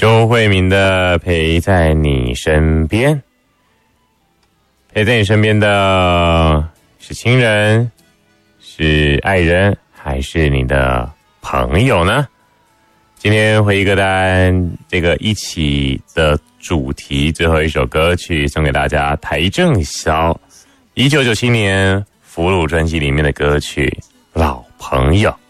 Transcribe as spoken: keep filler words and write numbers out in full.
周慧敏的陪在你身边，陪在你身边的是亲人，是爱人，还是你的朋友呢？今天回忆歌单这个一起的主题，最后一首歌曲送给大家，邰正宵一九九七年俘虏专辑里面的歌曲《老朋友》。